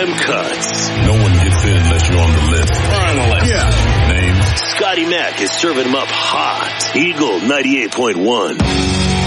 Prime Cuts. No one gets in unless you're on the list. On the list. Yeah. Name? Scotty Mac is serving them up hot. Eagle 98.1.